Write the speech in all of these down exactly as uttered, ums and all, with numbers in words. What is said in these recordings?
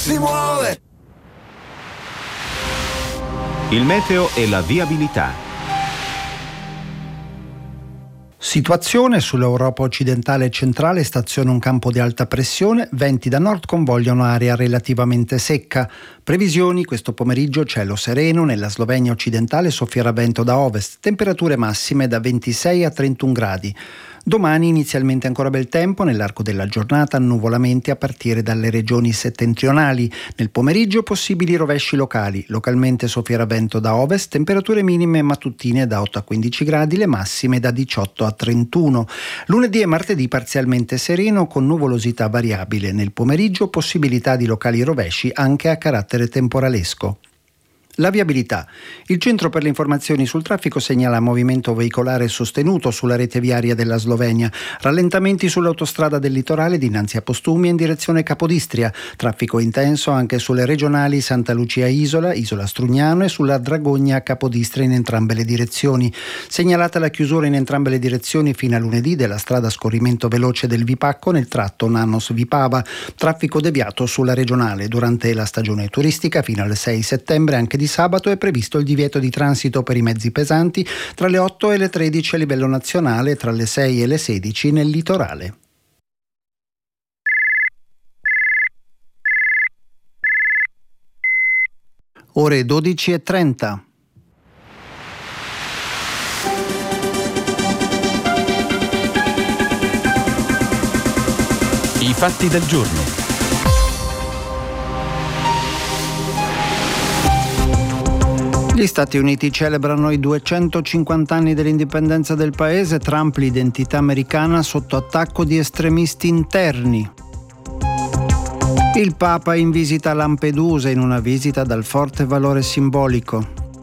si muove. Il meteo e la viabilità. Situazione: sull'Europa occidentale e centrale staziona un campo di alta pressione, venti da nord convogliano area relativamente secca. Previsioni: questo pomeriggio cielo sereno, nella Slovenia occidentale soffierà vento da ovest, temperature massime da ventisei a trentuno gradi. Domani inizialmente ancora bel tempo, nell'arco della giornata annuvolamenti a partire dalle regioni settentrionali. Nel pomeriggio possibili rovesci locali, localmente soffierà vento da ovest, temperature minime mattutine da otto a quindici gradi, le massime da diciotto a trentuno. Lunedì e martedì parzialmente sereno con nuvolosità variabile, nel pomeriggio possibilità di locali rovesci anche a carattere temporalesco. La viabilità. Il Centro per le informazioni sul traffico segnala movimento veicolare sostenuto sulla rete viaria della Slovenia, rallentamenti sull'autostrada del litorale dinanzi a Postumia in direzione Capodistria, traffico intenso anche sulle regionali Santa Lucia Isola, Isola Strugnano e sulla Dragogna Capodistria in entrambe le direzioni. Segnalata la chiusura in entrambe le direzioni fino a lunedì della strada a scorrimento veloce del Vipacco nel tratto Nanos-Vipava, traffico deviato sulla regionale. Durante la stagione turistica fino al sei settembre anche di sabato è previsto il divieto di transito per i mezzi pesanti tra le otto e le tredici a livello nazionale e tra le sei e le sedici nel litorale. Ore dodici e trenta. I fatti del giorno. Gli Stati Uniti celebrano i duecentocinquanta anni dell'indipendenza del paese. Trump: l'identità americana sotto attacco di estremisti interni. Il Papa in visita a Lampedusa, in una visita dal forte valore simbolico.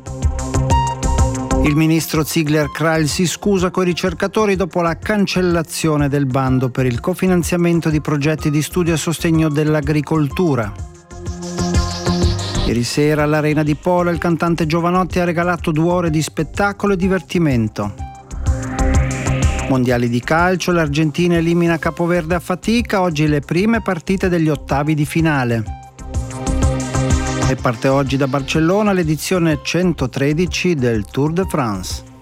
Il ministro Ziegler-Kreil si scusa coi ricercatori dopo la cancellazione del bando per il cofinanziamento di progetti di studio a sostegno dell'agricoltura. Ieri sera all'Arena di Polo il cantante Giovanotti ha regalato due ore di spettacolo e divertimento. Mondiali di calcio, l'Argentina elimina Capoverde a fatica, oggi le prime partite degli ottavi di finale. E parte oggi da Barcellona l'edizione centotredici del Tour de France.